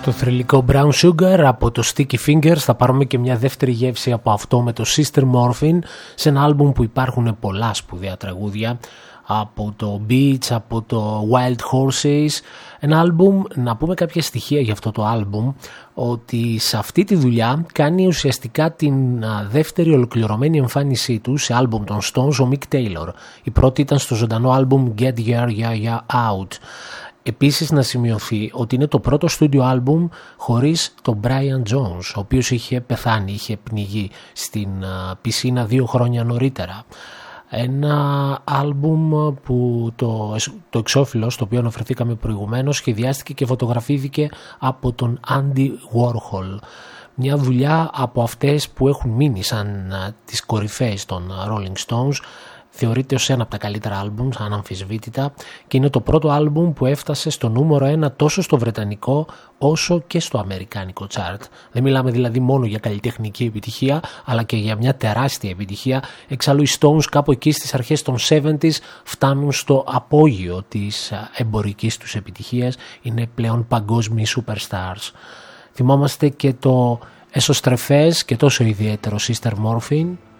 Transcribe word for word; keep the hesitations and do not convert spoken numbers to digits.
Το θρυλικό Brown Sugar από το Sticky Fingers. Θα πάρουμε και μια δεύτερη γεύση από αυτό με το Sister Morphine, σε ένα άλμπουμ που υπάρχουν πολλά σπουδαία τραγούδια, από το Beach, από το Wild Horses. Ένα άλμπουμ, να πούμε κάποια στοιχεία για αυτό το άλμπουμ, ότι σε αυτή τη δουλειά κάνει ουσιαστικά την δεύτερη ολοκληρωμένη εμφάνισή του σε άλμπουμ των Stones ο Mick Taylor. Η πρώτη ήταν στο ζωντανό άλμπουμ Get Your Yeah Yeah Out. Επίσης να σημειωθεί ότι είναι το πρώτο στούντιο άλμπουμ χωρίς τον Brian Jones, ο οποίος είχε πεθάνει, είχε πνιγεί στην πισίνα δύο χρόνια νωρίτερα. Ένα άλμπουμ που το, το εξώφυλλο, στο οποίο αναφερθήκαμε προηγουμένως, σχεδιάστηκε και φωτογραφήθηκε από τον Andy Warhol. Μια δουλειά από αυτές που έχουν μείνει σαν τις κορυφαίες των Rolling Stones. Θεωρείται ως ένα από τα καλύτερα άλμπουμ, αναμφισβήτητα, και είναι το πρώτο άλμπουμ που έφτασε στο νούμερο ένα τόσο στο βρετανικό όσο και στο αμερικάνικο chart. Δεν μιλάμε δηλαδή μόνο για καλλιτεχνική επιτυχία, αλλά και για μια τεράστια επιτυχία. Εξάλλου οι Stones κάπου εκεί στις αρχές των εβδομήντα φτάνουν στο απόγειο της εμπορικής τους επιτυχίας, είναι πλέον παγκόσμιοι superstars. Θυμόμαστε και το εσωστρεφές και τόσο ιδιαίτερο Sister Morphine.